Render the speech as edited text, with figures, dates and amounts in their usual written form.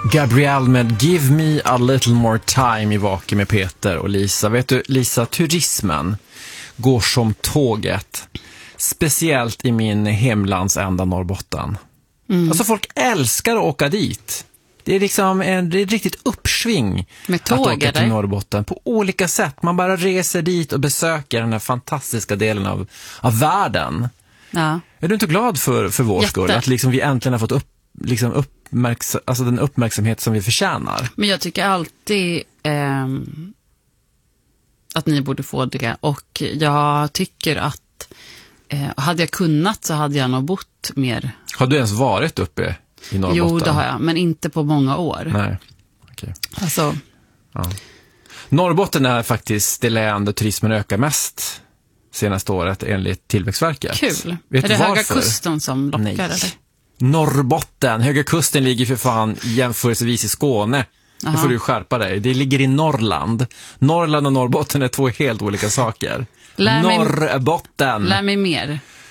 Gabrielle med Give Me a Little More Time i Vaken med Peter och Lisa. Vet du, Lisa, turismen går som tåget. Speciellt i min hemlandsända Norrbotten. Alltså folk älskar att åka dit. Det är liksom det är ett riktigt uppsving med tåg, att åka till Norrbotten på olika sätt. Man bara reser dit och besöker den här fantastiska delen av världen. Ja. Är du inte glad för vår skull? Att liksom vi äntligen har fått alltså den uppmärksamhet som vi förtjänar. Men jag tycker alltid att ni borde få det. Och jag tycker att hade jag kunnat så hade jag nog bott mer. Har du ens varit uppe i Norrbotten? Jo, det har jag. Men inte på många år. Nej, okej. Alltså. Ja. Norrbotten är faktiskt det län där turismen ökar mest senaste året enligt Tillväxtverket. Kul. Vet är det varför? Höga Kusten som lockar? Nej. Eller? Norrbotten. Höga Kusten ligger för fan jämförelsevis i Skåne. Aha. Det får du skärpa dig. Det ligger i Norrland. Norrland och Norrbotten är två helt olika saker. Norrbotten. Lär mig mer.